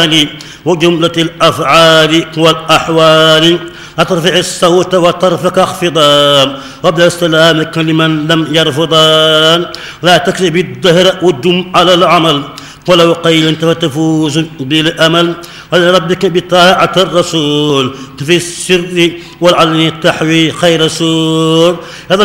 وجملة الأفعال والأحوال. أترفع الصوت وطرفك اخفضان قبل استلامك لمن لم يرفضان. لا تكذب الدهر ودم على العمل ولو قيل فتفوز بالأمل. ولربك بطاعة الرسول في السر والعلن تحوي خير سور.